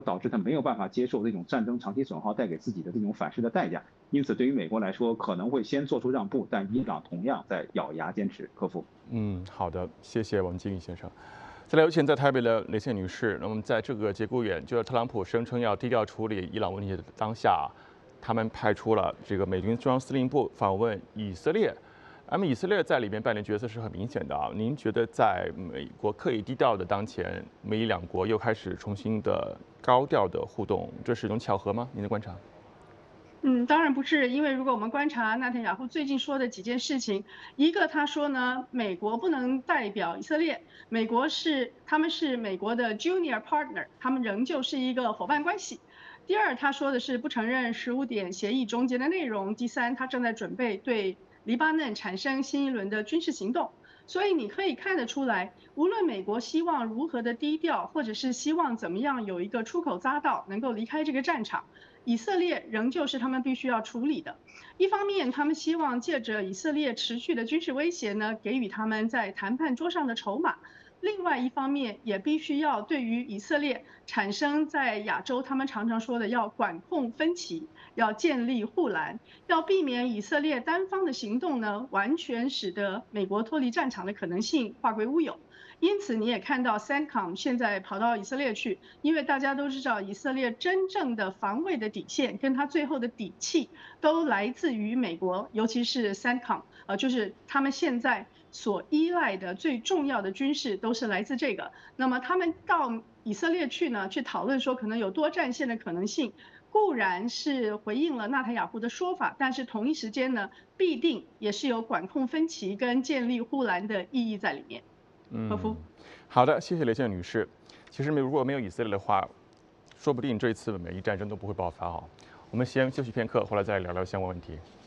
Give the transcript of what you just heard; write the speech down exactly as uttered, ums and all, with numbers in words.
导致他没有办法接受这种战争长期损耗带给自己的这种反噬的代价。因此，对于美国来说，可能会先做出让步，但伊朗同样在咬牙坚持。克服。 嗯，好的，谢谢王金宇先生。再来有请在台北的雷线女士。那么在这个节骨眼，就是特朗普声称要低调处理伊朗问题的当下，他们派出了这个美军中央司令部访问以色列。那么以色列在里面扮演角色是很明显的啊。您觉得在美国刻意低调的当前，美以两国又开始重新的高调的互动，这是一种巧合吗？您的观察？ 嗯，当然不是，因为如果我们观察纳坦雅胡最近说的几件事情，一个他说呢，美国不能代表以色列，美国是他们是美国的 junior partner，他们仍旧是一个伙伴关系。第二，他说的是不承认十五点协议中间的内容。第三，他正在准备对黎巴嫩产生新一轮的军事行动。所以你可以看得出来，无论美国希望如何的低调，或者是希望怎么样有一个出口匝道，能够离开这个战场。以色列仍旧是他们必须要处理的。一方面，他们希望借着以色列持续的军事威胁呢，给予他们在谈判桌上的筹码；另外一方面，也必须要对于以色列产生在亚洲他们常常说的要管控分歧，要建立护栏，要避免以色列单方的行动呢，完全使得美国脱离战场的可能性化归乌有。因此，你也看到 CENTCOM 现在跑到以色列去，因为大家都知道，以色列真正的防卫的底线跟他最后的底气，都来自于美国，尤其是 CENTCOM，呃，就是他们现在所依赖的最重要的军事都是来自这个。那么他们到以色列去呢，去讨论说可能有多战线的可能性，固然是回应了纳坦雅胡的说法，但是同一时间呢，必定也是有管控分歧跟建立护栏的意义在里面。何嗯， 夫。 好的，谢谢雷线女士。其实如果没有以色列的话，说不定这一次美伊战争都不会爆发啊。我们先休息片刻，回来再聊聊相关问题。